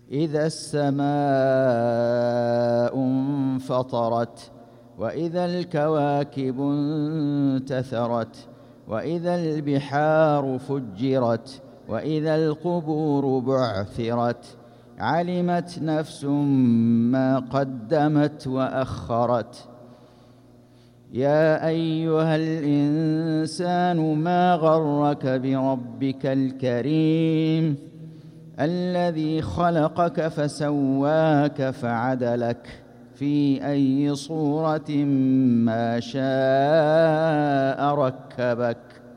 إذا السماء انفطرت وإذا الكواكب انتثرت وإذا البحار فجرت وإذا القبور بعثرت علمت نفس ما قدمت وأخرت. يا أيها الإنسان ما غرك بربك الكريم الذي خلقك فسواك فعدلك في أي صورة ما شاء ركبك